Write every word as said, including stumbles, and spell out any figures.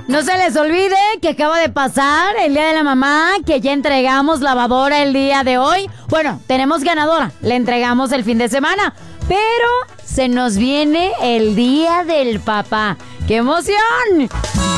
No se les olvide que acaba de pasar el Día de la Mamá, que ya entregamos lavadora el día de hoy. Bueno, tenemos ganadora, le entregamos el fin de semana, pero se nos viene el Día del Papá. ¡Qué emoción!